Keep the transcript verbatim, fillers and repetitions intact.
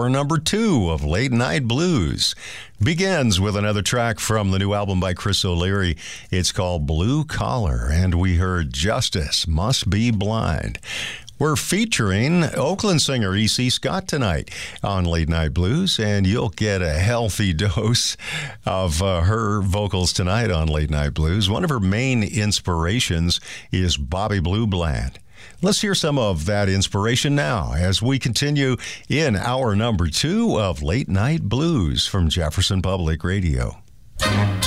Hour number two of Late Night Blues begins with another track from the new album by Chris O'Leary. It's called Blue Collar, and we heard Justice Must Be Blind. We're featuring Oakland singer E C Scott tonight on Late Night Blues, and you'll get a healthy dose of uh, her vocals tonight on Late Night Blues. One of her main inspirations is Bobby Blue Bland. Let's hear some of that inspiration now as we continue in hour number two of Late Night Blues from Jefferson Public Radio.